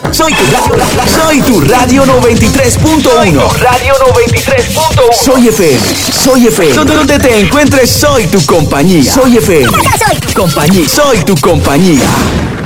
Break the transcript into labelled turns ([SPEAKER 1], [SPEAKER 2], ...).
[SPEAKER 1] Soy tu Radio 93.1.
[SPEAKER 2] Radio 93.1.
[SPEAKER 1] Soy FM. Donde te encuentres, soy tu compañía. Soy FM.
[SPEAKER 3] Soy tu
[SPEAKER 1] Soy tu compañía.